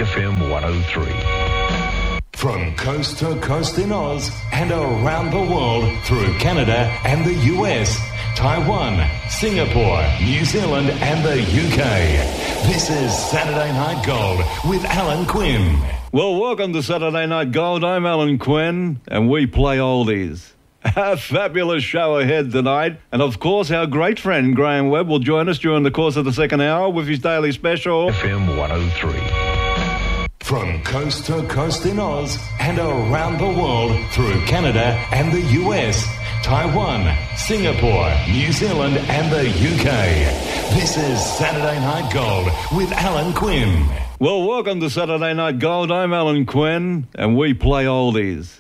FM 103. From coast to coast in Oz and around the world through Canada and the US, Taiwan, Singapore, New Zealand and the UK. This is Saturday Night Gold with Alan Quinn. Well, welcome to Saturday Night Gold. I'm Alan Quinn, and we play oldies. A fabulous show ahead tonight. And, of course, our great friend Graham Webb will join us during the course of the second hour with his daily special. FM 103. From coast to coast in Oz and around the world through Canada and the US, Taiwan, Singapore, New Zealand and the UK. This is Saturday Night Gold with Alan Quinn. Well, welcome to Saturday Night Gold. I'm Alan Quinn, and we play oldies.